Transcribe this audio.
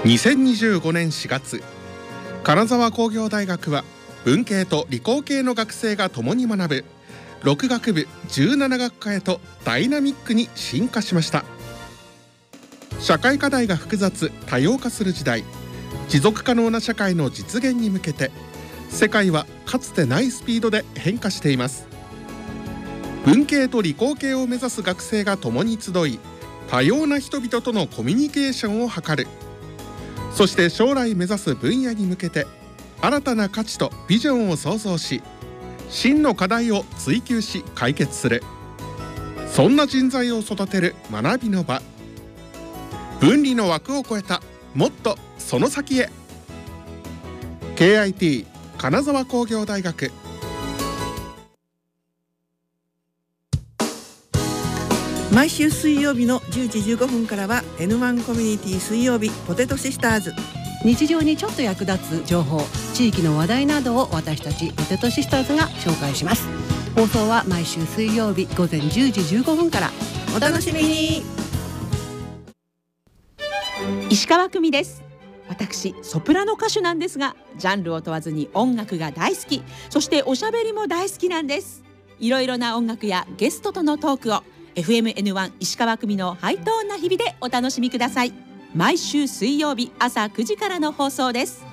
2025年4月、金沢工業大学は文系と理工系の学生が共に学ぶ6学部17学科へとダイナミックに進化しました。社会課題が複雑多様化する時代、持続可能な社会の実現に向けて世界はかつてないスピードで変化しています。文系と理工系を目指す学生が共に集い、多様な人々とのコミュニケーションを図る。そして将来目指す分野に向けて新たな価値とビジョンを創造し、真の課題を追求し解決する。そんな人材を育てる学びの場。分離の枠を超えたもっとその先へ。 KIT 金沢工業大学。 毎週水曜日の10時15分からは N1 コミュニティ水曜日ポテトシスターズ。 日常にちょっと役立つ情報、地域の話題などを私たちポテトシスターズが紹介します。放送は毎週水曜日午前10時15分から。 お楽しみに。 石川久美です。私ソプラノ歌手なんですが、ジャンルを問わずに音楽が大好き、そしておしゃべりも大好きなんです。いろいろな音楽やゲストとのトークを FMN1 石川久美のハイトーンな日々でお楽しみください。毎週水曜日朝9時からの放送です。